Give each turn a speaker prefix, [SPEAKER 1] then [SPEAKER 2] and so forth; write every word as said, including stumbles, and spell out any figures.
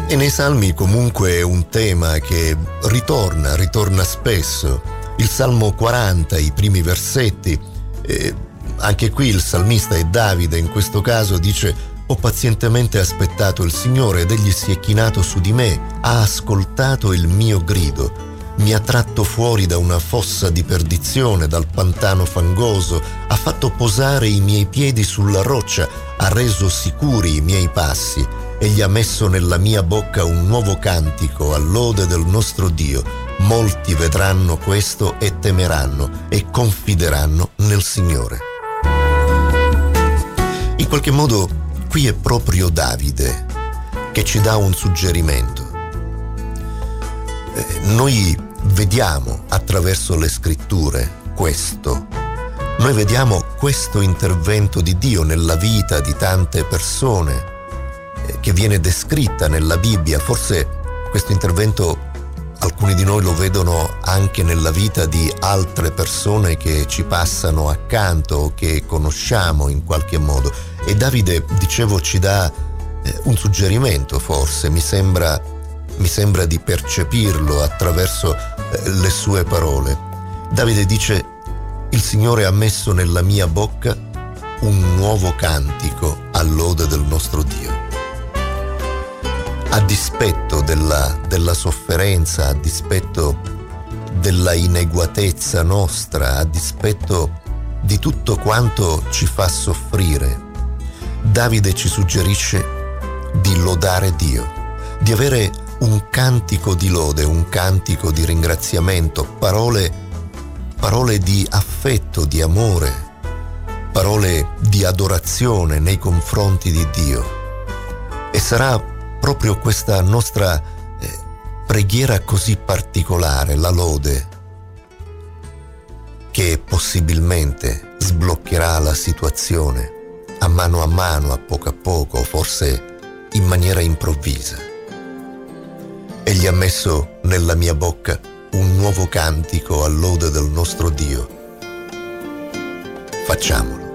[SPEAKER 1] E nei Salmi comunque è un tema che ritorna, ritorna spesso. Il Salmo quaranta, i primi versetti, eh, anche qui il salmista è Davide, in questo caso dice: ho pazientemente aspettato il Signore ed egli si è chinato su di me, ha ascoltato il mio grido. Mi ha tratto fuori da una fossa di perdizione, dal pantano fangoso, ha fatto posare i miei piedi sulla roccia, ha reso sicuri i miei passi. Egli ha messo nella mia bocca un nuovo cantico a lode del nostro Dio. Molti vedranno questo e temeranno e confideranno nel Signore. In qualche modo, qui è proprio Davide che ci dà un suggerimento. Eh, noi vediamo attraverso le scritture questo. Noi vediamo questo intervento di Dio nella vita di tante persone eh, che viene descritta nella Bibbia. Forse questo intervento alcuni di noi lo vedono anche nella vita di altre persone che ci passano accanto o che conosciamo in qualche modo. E Davide, dicevo, ci dà eh, un suggerimento, forse, mi sembra, mi sembra di percepirlo attraverso eh, le sue parole. Davide dice: il Signore ha messo nella mia bocca un nuovo cantico a lode del nostro Dio. A dispetto della, della sofferenza, a dispetto della ineguatezza nostra, a dispetto di tutto quanto ci fa soffrire, Davide ci suggerisce di lodare Dio, di avere un cantico di lode, un cantico di ringraziamento, parole, parole di affetto, di amore, parole di adorazione nei confronti di Dio. E sarà proprio questa nostra eh, preghiera così particolare, la lode, che possibilmente sbloccherà la situazione a mano a mano, a poco a poco, forse in maniera improvvisa. Egli ha messo nella mia bocca un nuovo cantico a lode del nostro Dio. Facciamolo.